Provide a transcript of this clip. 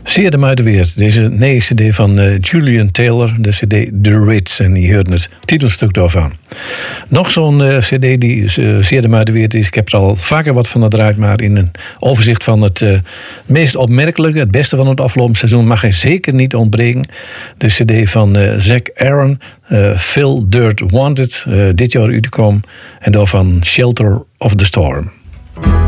Zeer de moeite waard. Deze nieuwe cd van Julian Taylor, de cd The Ritz. En die hoorde het titelstuk daarvan. Nog zo'n cd die zeer de moeite waard is. Ik heb er al vaker wat van gedraaid, maar in een overzicht van het meest opmerkelijke, het beste van het afgelopen seizoen, mag hij zeker niet ontbreken. De cd van Zac Aaron, Phil Dirt Wanted, dit jaar uitgekomen. En daarvan Shelter of the Storm.